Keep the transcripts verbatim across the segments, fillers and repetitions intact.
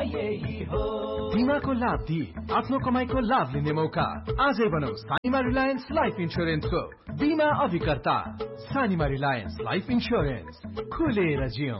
यही हो। बिमाको लाभ दिई आफ्नो कमाईको लाभ लिने मौका। आजै बनाऊ सानीमा रिलायन्स लाइफ इन्स्योरेन्सको बिमा अभिकर्ता। सानीमा रिलायन्स लाइफ इन्स्योरेन्स, खुलेर जियौं।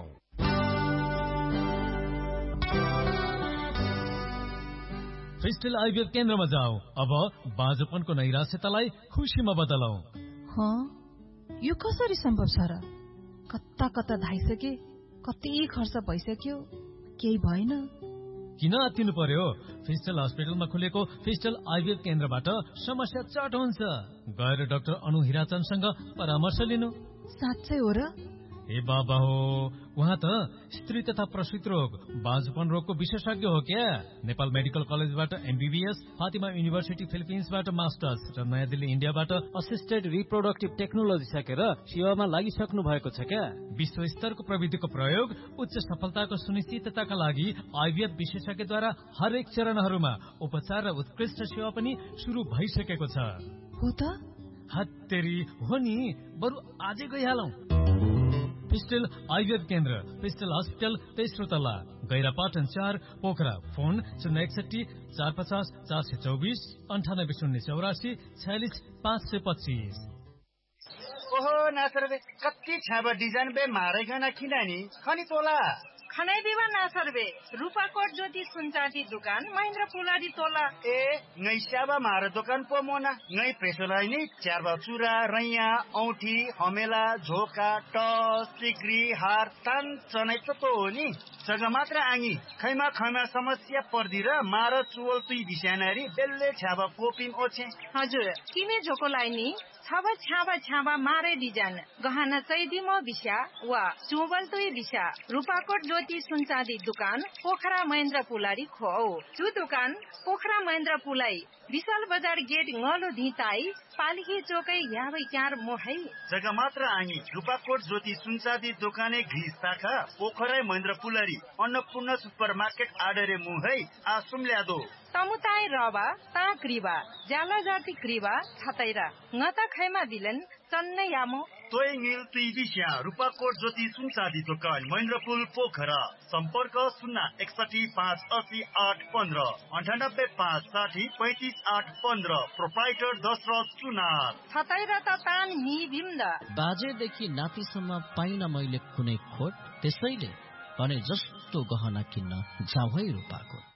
क्रिस्टल आइभीएफ केन्द्रमा जाऊ। अब बाँझोपनको नैराश्यतालाई खुसीमा बदलौं। हाँ, यो कसरी सम्भव छ र? कता कता धाइसके, कति खर्च भइसक्यो, केही भएन। किन आत्तिनु पर्यो? फिस्टल हस्पिटलमा खुलेको फिस्टल आइभीएफ केन्द्रबाट समस्या चट हुन्छ। गएर डाक्टर अनु हिराचन्दसँग परामर्श लिनु। साँच्चै हो र? ए बाबा हो, उहाँ त स्त्री तथा प्रसूति रोग, बाँझोपन रोगको विशेषज्ञ हो क्या। नेपाल मेडिकल कलेजबाट एमबीबीएस, फातिमा युनिभर्सिटी फिलिपिन्सबाट मास्टर्स र नयाँ दिल्ली इन्डियाबाट असिस्टेड रिप्रोडक्टिभ टेक्नोलोजी सकेर सेवामा लागिसक्नु भएको छ क्या। विश्व स्तरको प्रविधिको प्रयोग, उच्च सफलताको सुनिश्चितताका लागि आइभीएफ विशेषज्ञद्वारा हरेक चरणहरूमा उपचार र उत्कृष्ट सेवा पनि शुरू भइसकेको छ। हो त? हत्तेरी हो नि, बरु आजै गइहालौं। फिस्टल आइभीएफ केन्द्र, फिस्टल हस्पिटल, तेस्रो तला, गैरापाटन चार, पोखरा। फोन शून्य एकसठी चार पचास चार सय चौबिस अन्ठानब्बे शून्य चौरासी छयालिस पाँच सय पच्चीस। ओहो नासर बे, कति छाबा डिजाइन बे मारेगना किनानी खनी तोला खनै दिवा नासर बे, रूपाकोट ज्योति सुनचाँदी दुकान महेन्द्र पुलारी तोला। ए ngै स्याबा मार दोकान पो मोना ngै प्रेसोलाई नि च्यारबा चुरा, रैया, औठी, हमेला, झोका, टस, सिक्री, हार, तान चनै त तो हो नि। जग्गा मात्र आङी खैमा खैमा समस्या पर्दी र मार चुवल तुई बिस्यानारी बेल्ले छाबा कोपिम ओछे। हजुर, किमे झोको लाइनी छाबा छाबा छाबा मारे डिजाइन गहना चैदिमो बिस्या वा चुवल तुई बिस्या। रूपाकोट ज्योति सुनचाँदी दुकान पोखरा महेन्द्र पुलारी खो। जो दुकान पोखरा महेन्द्र पुलाई विशाल बजार गेट ngलो धिताई पालिकी चोकै याबै क्यार मोहै। जग्गा मात्र आङी रूपाकोट ज्योति सुनचाँदी दोकाने घिस शाखा पोखरा महेन्द्र पुलारी अन्नपूर्ण सुपर मार्केट आडरे मुहै आसुम ल्यादो। तमुताई रवा ता क्रिबा ज्याला जाति क्रिबा छतैरा ngता खैमा बिलन चन्नै यामो। तोय नील तुई बिस्या रूपाकोट ज्योति सुनचाँदी दोकान महेन्द्रपुल पोखरा। सम्पर्क शून्य एकसठी पाँच असी आठ पन्ध्र अन्ठानब्बे पाँच साठी पैतिस आठ पन्ध्र। प्रोप्राइटर दशरथ सुनार। छतैरा त तान नि बिम्द। बाजेदेखि नातिसम्म पाइन मैले कुनै खोट, त्यसैले भने जस्तो गहना किन्न जाऊ है रूपाकोट।